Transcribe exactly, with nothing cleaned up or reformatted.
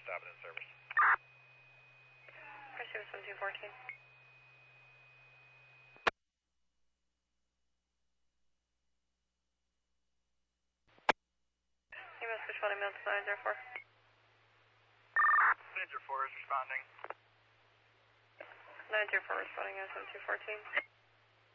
stopping in service. Pursuit seventeen fourteen. You must push one email to nine zero four. nine zero four is responding. nine zero four responding on seventeen fourteen.